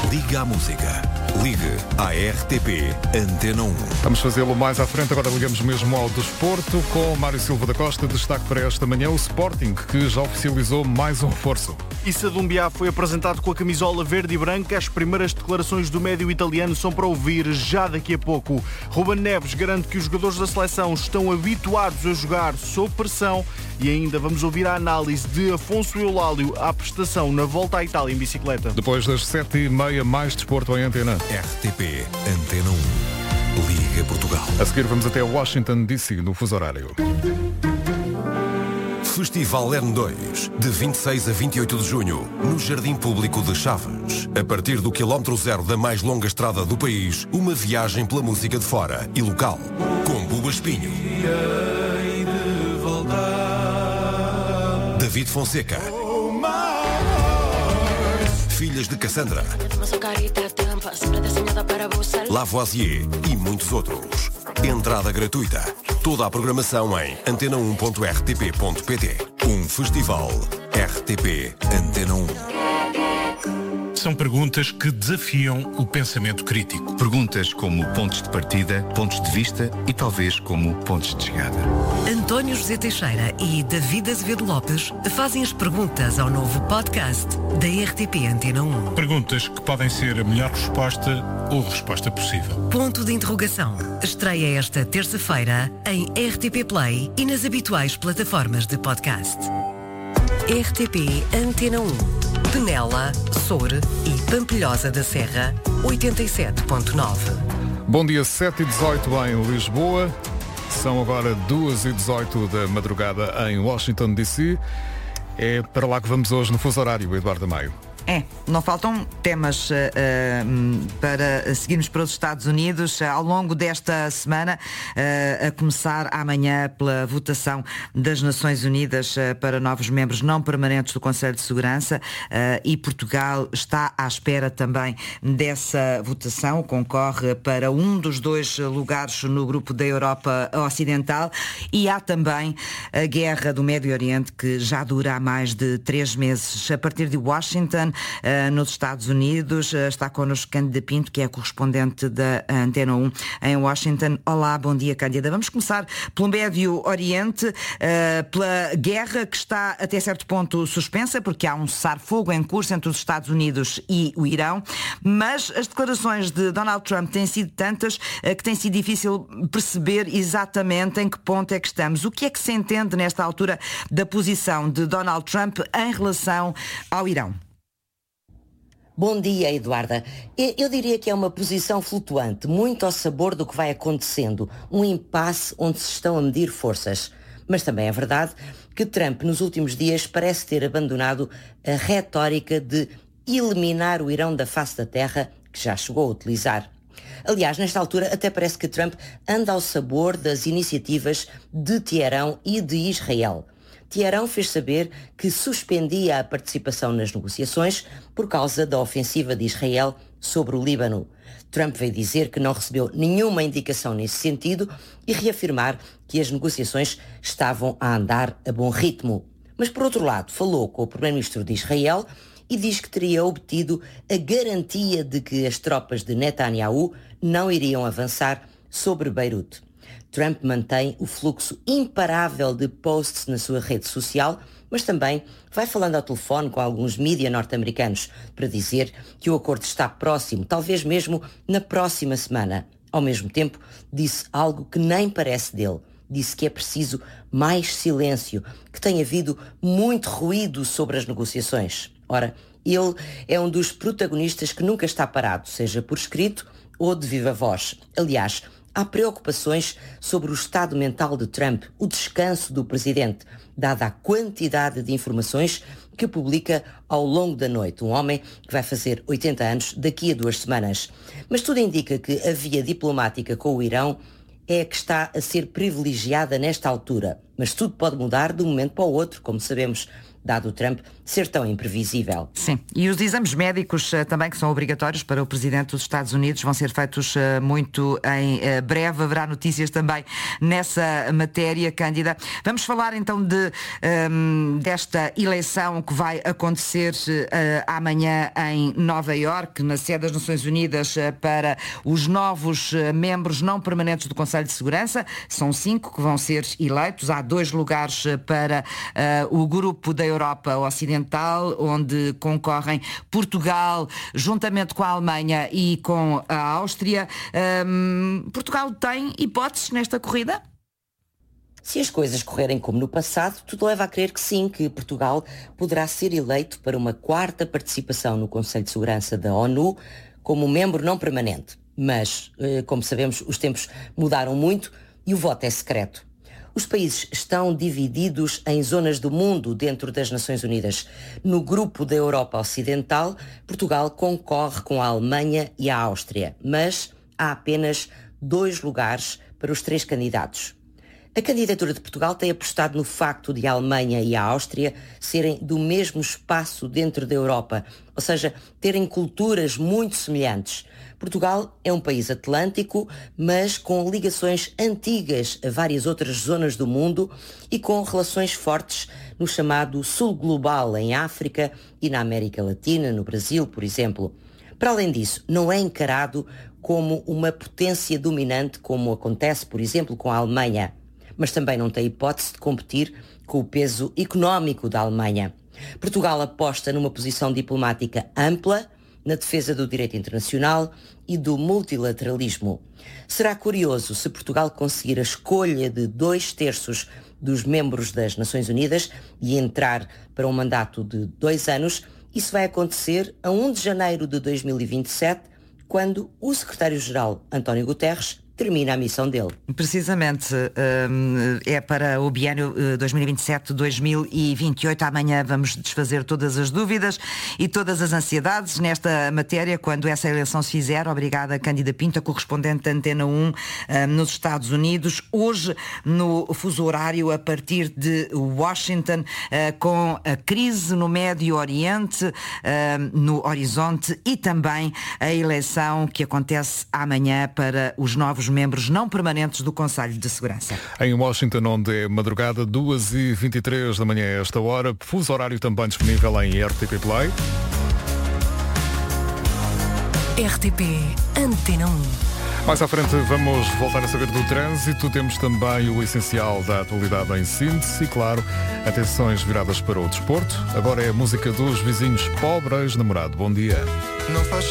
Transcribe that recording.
Liga à música. Ligue à RTP Antena 1. Vamos fazê-lo mais à frente. Agora ligamos mesmo ao desporto com Mário Silva da Costa. Destaque para esta manhã o Sporting, que já oficializou mais um reforço. Issa Doumbia foi apresentado com a camisola verde e branca. As primeiras declarações do médio italiano são para ouvir já daqui a pouco. Ruben Neves garante que os jogadores da seleção estão habituados a jogar sob pressão. E ainda vamos ouvir a análise de Afonso Eulálio à prestação na volta à Itália em bicicleta. Depois das 7h30, mais desporto em Antena. RTP Antena 1. Liga Portugal. A seguir vamos até Washington DC, no fuso horário. Festival N2, de 26 a 28 de junho, no Jardim Público de Chaves. A partir do quilómetro zero da mais longa estrada do país, uma viagem pela música de fora e local, com Buba Espinho, David Fonseca, Filhas de Cassandra, Lavoisier e muitos outros. Entrada gratuita. Toda a programação em antena1.rtp.pt. Um festival RTP Antena 1. São perguntas que desafiam o pensamento crítico. Perguntas como pontos de partida, pontos de vista e talvez como pontos de chegada. António José Teixeira e David Azevedo Lopes fazem as perguntas ao novo podcast da RTP Antena 1. Perguntas que podem ser a melhor resposta ou resposta possível. Ponto de interrogação. Estreia esta terça-feira em RTP Play e nas habituais plataformas de podcast. RTP Antena 1. Penela, Soure e Pampilhosa da Serra, 87.9. Bom dia, 7h18 em Lisboa. São agora 2h18 da madrugada em Washington DC. É para lá que vamos hoje no fuso horário, Eduardo Maio. Não faltam temas para seguirmos para os Estados Unidos ao longo desta semana, a começar amanhã pela votação das Nações Unidas para novos membros não permanentes do Conselho de Segurança, e Portugal está à espera também dessa votação, concorre para um dos 2 lugares no grupo da Europa Ocidental, e há também a guerra do Médio Oriente, que já dura há mais de 3 meses. A partir de Washington, nos Estados Unidos, está connosco Cândida Pinto, que é a correspondente da Antena 1 em Washington. Olá, bom dia, Cândida. Vamos começar pelo Médio Oriente, pela guerra que está até certo ponto suspensa, porque há um cessar-fogo em curso entre os Estados Unidos e o Irão, mas as declarações de Donald Trump têm sido tantas que tem sido difícil perceber exatamente em que ponto é que estamos. O que é que se entende nesta altura da posição de Donald Trump em relação ao Irão? Bom dia, Eduarda. Eu diria que é uma posição flutuante, muito ao sabor do que vai acontecendo, um impasse onde se estão a medir forças. Mas também é verdade que Trump, nos últimos dias, parece ter abandonado a retórica de eliminar o Irão da face da terra, que já chegou a utilizar. Aliás, nesta altura, até parece que Trump anda ao sabor das iniciativas de Teherão e de Israel. Teherão fez saber que suspendia a participação nas negociações por causa da ofensiva de Israel sobre o Líbano. Trump veio dizer que não recebeu nenhuma indicação nesse sentido e reafirmar que as negociações estavam a andar a bom ritmo. Mas, por outro lado, falou com o primeiro-ministro de Israel e diz que teria obtido a garantia de que as tropas de Netanyahu não iriam avançar sobre Beirute. Trump mantém o fluxo imparável de posts na sua rede social, mas também vai falando ao telefone com alguns mídia norte-americanos para dizer que o acordo está próximo, talvez mesmo na próxima semana. Ao mesmo tempo, disse algo que nem parece dele. Disse que é preciso mais silêncio, que tem havido muito ruído sobre as negociações. Ora, ele é um dos protagonistas que nunca está parado, seja por escrito ou de viva voz. Aliás, há preocupações sobre o estado mental de Trump, o descanso do presidente, dada a quantidade de informações que publica ao longo da noite. Um homem que vai fazer 80 anos daqui a 2 semanas. Mas tudo indica que a via diplomática com o Irão é a que está a ser privilegiada nesta altura. Mas tudo pode mudar de um momento para o outro, como sabemos, dado o Trump ser tão imprevisível. Sim, e os exames médicos também, que são obrigatórios para o Presidente dos Estados Unidos, vão ser feitos muito em breve. Haverá notícias também nessa matéria, Cândida. Vamos falar então desta eleição que vai acontecer amanhã em Nova Iorque, na sede das Nações Unidas, para os novos membros não permanentes do Conselho de Segurança. São 5 que vão ser eleitos. Há 2 lugares para o grupo da Europa Ocidental, onde concorrem Portugal, juntamente com a Alemanha e com a Áustria. Portugal tem hipóteses nesta corrida? Se as coisas correrem como no passado, tudo leva a crer que sim, que Portugal poderá ser eleito para uma 4ª participação no Conselho de Segurança da ONU como membro não permanente. Mas, como sabemos, os tempos mudaram muito e o voto é secreto. Os países estão divididos em zonas do mundo dentro das Nações Unidas. No grupo da Europa Ocidental, Portugal concorre com a Alemanha e a Áustria, mas há apenas 2 lugares para os 3 candidatos. A candidatura de Portugal tem apostado no facto de a Alemanha e a Áustria serem do mesmo espaço dentro da Europa, ou seja, terem culturas muito semelhantes. Portugal é um país atlântico, mas com ligações antigas a várias outras zonas do mundo e com relações fortes no chamado Sul Global, em África e na América Latina, no Brasil, por exemplo. Para além disso, não é encarado como uma potência dominante, como acontece, por exemplo, com a Alemanha, mas também não tem hipótese de competir com o peso económico da Alemanha. Portugal aposta numa posição diplomática ampla, na defesa do direito internacional e do multilateralismo. Será curioso se Portugal conseguir a escolha de 2/3 dos membros das Nações Unidas e entrar para um mandato de 2 anos. Isso vai acontecer a 1 de janeiro de 2027, quando o secretário-geral António Guterres termina a missão dele. Precisamente, é para o biênio 2027-2028. Amanhã vamos desfazer todas as dúvidas e todas as ansiedades nesta matéria, quando essa eleição se fizer. Obrigada, Cândida Pinto, correspondente da Antena 1 nos Estados Unidos. Hoje, no fuso horário, a partir de Washington, com a crise no Médio Oriente, no horizonte, e também a eleição que acontece amanhã para os novos membros não permanentes do Conselho de Segurança. Em Washington, onde é madrugada, 2h23 da manhã a esta hora, fuso horário também disponível em RTP Play. RTP Antena 1. Mais à frente vamos voltar a saber do trânsito. Temos também o essencial da atualidade em síntese e, claro, atenções viradas para o desporto. Agora é a música dos vizinhos Pobres Namorado. Bom dia.